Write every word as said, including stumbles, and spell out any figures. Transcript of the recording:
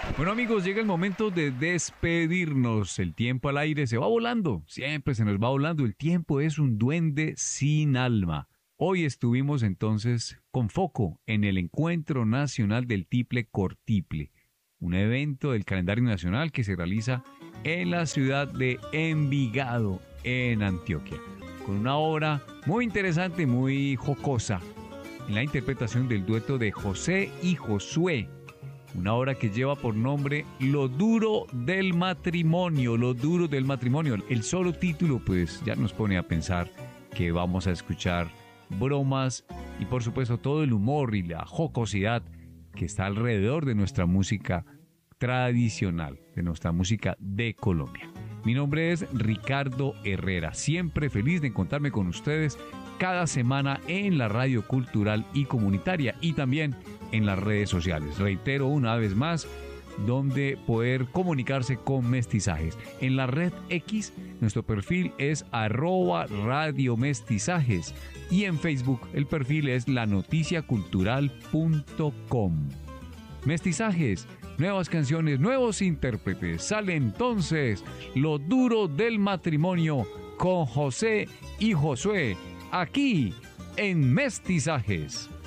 Bueno amigos, llega el momento de despedirnos. El tiempo al aire se va volando, siempre se nos va volando. El tiempo es un duende sin alma. Hoy estuvimos entonces con foco en el Encuentro Nacional del Tiple Cortiple, un evento del calendario nacional que se realiza en la ciudad de Envigado, en Antioquia, con una obra muy interesante, muy jocosa, en la interpretación del dueto de José y Josué. Una obra que lleva por nombre Lo duro del matrimonio, lo duro del matrimonio. El solo título pues ya nos pone a pensar que vamos a escuchar bromas y por supuesto todo el humor y la jocosidad que está alrededor de nuestra música tradicional, de nuestra música de Colombia. Mi nombre es Ricardo Herrera, siempre feliz de encontrarme con ustedes cada semana en la radio cultural y comunitaria y también en las redes sociales. Reitero una vez más, donde poder comunicarse con Mestizajes. En la red X, nuestro perfil es arroba radio mestizajes y en Facebook el perfil es lanoticiacultural punto com. Mestizajes, nuevas canciones, nuevos intérpretes. Sale entonces Lo duro del matrimonio con José y Josué, aquí en Mestizajes.